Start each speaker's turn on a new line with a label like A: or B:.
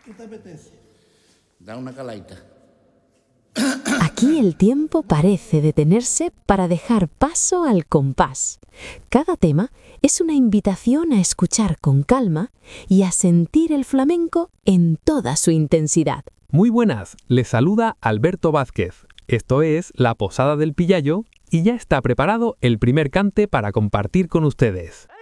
A: ¿Qué te apetece?
B: Da una calaita.
C: Aquí el tiempo parece detenerse para dejar paso al compás. Cada tema es una invitación a escuchar con calma y a sentir el flamenco en toda su intensidad.
D: Muy buenas, les saluda Alberto Vázquez. Esto es La Posada del Pillayo y ya está preparado el primer cante para compartir con ustedes.